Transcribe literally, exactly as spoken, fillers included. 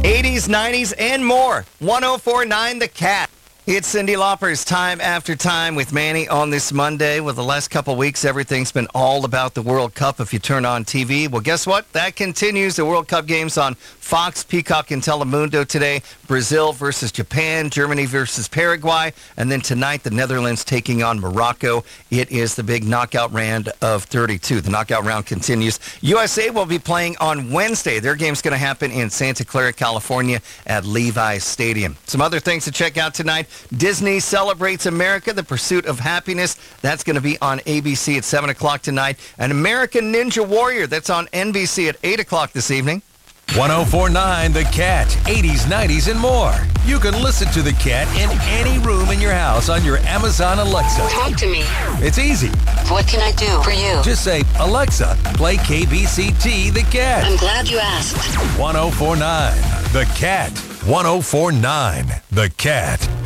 eighties, nineties, and more. one oh four point nine The Cat. It's Cyndi Lauper's Time After Time with Manny on this Monday. Well, the last couple weeks, everything's been all about the World Cup if you turn on T V. Well, guess what? That continues. The World Cup games on Fox, Peacock, and Telemundo today. Brazil versus Japan, Germany versus Paraguay, and then tonight, the Netherlands taking on Morocco. It is the big knockout round of thirty-two. The knockout round continues. U S A will be playing on Wednesday. Their game's going to happen in Santa Clara, California at Levi's Stadium. Some other things to check out tonight. Disney Celebrates America, The Pursuit of Happiness. That's going to be on A B C at seven o'clock tonight. And American Ninja Warrior, that's on N B C at eight o'clock this evening. one oh four point nine The Cat, eighties, nineties, and more. You can listen to The Cat in any room in your house on your Amazon Alexa. Talk to me. It's easy. What can I do for you? Just say, Alexa, play K B C T The Cat. I'm glad you asked. one oh four point nine The Cat. one oh four point nine The Cat.